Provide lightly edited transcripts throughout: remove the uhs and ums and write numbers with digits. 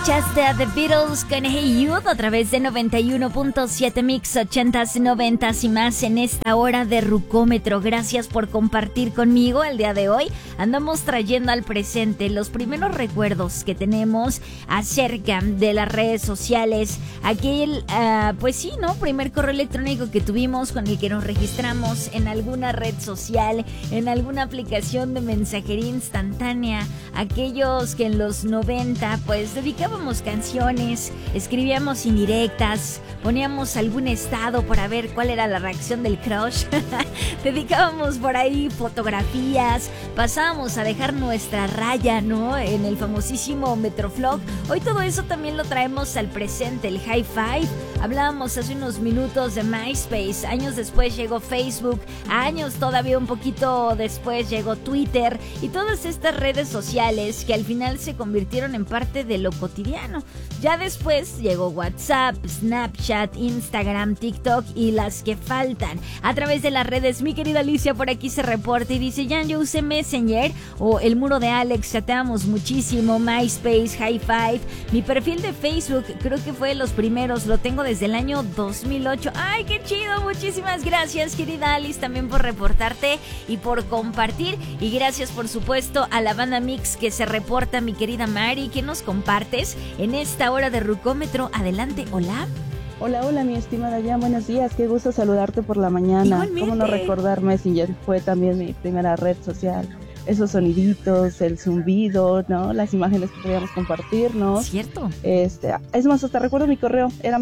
Escuchaste a The Beatles con Hey Jude a través de 91.7 Mix 80s, 90s y más en esta hora de Rucómetro. Gracias por compartir conmigo el día de hoy. Andamos trayendo al presente los primeros recuerdos que tenemos acerca de las redes sociales. Aquel, pues sí, ¿no? Primer correo electrónico que tuvimos con el que nos registramos en alguna red social, en alguna aplicación de mensajería instantánea. Aquellos que en los 90 pues dedicábamos canciones, escribíamos indirectas, poníamos algún estado para ver cuál era la reacción del crush, dedicábamos por ahí fotografías, pasábamos a dejar nuestra raya, ¿no? En el famosísimo Metroflog. Hoy todo eso también lo traemos al presente, el high five. Hablábamos hace unos minutos de MySpace, años después llegó Facebook, años todavía un poquito después llegó Twitter y todas estas redes sociales que al final se convirtieron en parte de lo cotidiano. Ya después llegó WhatsApp, Snapchat, Instagram, TikTok y las que faltan. A través de las redes, mi querida Alicia por aquí se reporta y dice: Jan, yo usé Messenger o el muro de Alex, chateamos muchísimo, MySpace, High Five. Mi perfil de Facebook creo que fue de los primeros, lo tengo desde el año 2008. ¡Ay, qué chido! Muchísimas gracias, querida Alice, también por reportarte y por compartir. Y gracias, por supuesto, a la banda Mix que se reporta, mi querida Mari, que nos compartes en esta hora de Rucómetro. Adelante, hola. Hola, mi estimada Jan, buenos días, qué gusto saludarte por la mañana. Igualmente. ¿Cómo no recordar Messenger? Fue también mi primera red social. Esos soniditos, el zumbido, ¿no? Las imágenes que podíamos compartir, ¿no? Cierto. Es más, hasta recuerdo mi correo, era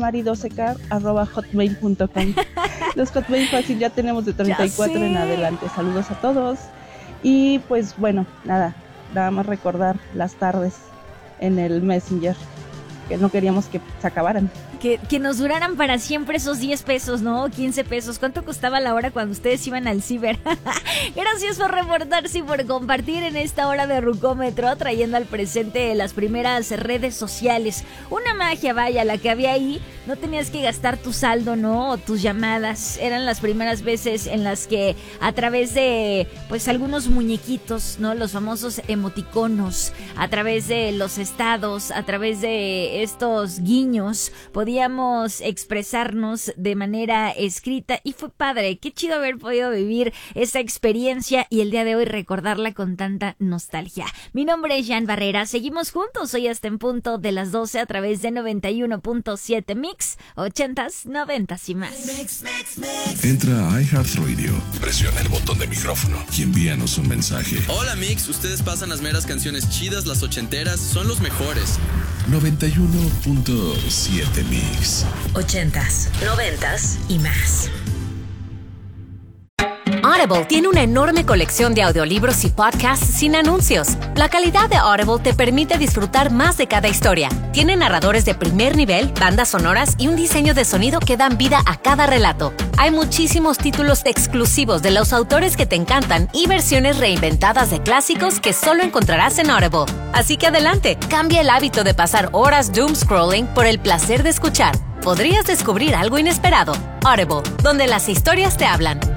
mari12k@hotmail.com. Los Hotmail fácil ya tenemos de 34 en adelante. Saludos a todos. Y pues bueno, nada más recordar las tardes en el Messenger, que no queríamos que se acabaran. Que nos duraran para siempre esos 10 pesos, ¿no? 15 pesos. ¿Cuánto costaba la hora cuando ustedes iban al ciber? Gracias por reportarse y por compartir en esta hora de Rucómetro, trayendo al presente las primeras redes sociales. Una magia, vaya, la que había ahí. No tenías que gastar tu saldo, ¿no? O tus llamadas. Eran las primeras veces en las que a través de, pues, algunos muñequitos, ¿no? Los famosos emoticonos, a través de los estados, a través de estos guiños, podíamos expresarnos de manera escrita y fue padre. Qué chido haber podido vivir esa experiencia y el día de hoy recordarla con tanta nostalgia. Mi nombre es Jan Barrera, seguimos juntos hoy hasta en punto de las 12 a través de 91.7 Mix, 80s, 90s y más. Entra a iHeartRadio, presiona el botón de micrófono y envíanos un mensaje. Hola Mix, ustedes pasan las meras canciones chidas, las ochenteras, son los mejores. 91.7 Mix. 80s, 90s y más. Audible tiene una enorme colección de audiolibros y podcasts sin anuncios. La calidad de Audible te permite disfrutar más de cada historia. Tiene narradores de primer nivel, bandas sonoras y un diseño de sonido que dan vida a cada relato. Hay muchísimos títulos exclusivos de los autores que te encantan y versiones reinventadas de clásicos que solo encontrarás en Audible. Así que adelante, cambia el hábito de pasar horas doom scrolling por el placer de escuchar. Podrías descubrir algo inesperado. Audible, donde las historias te hablan.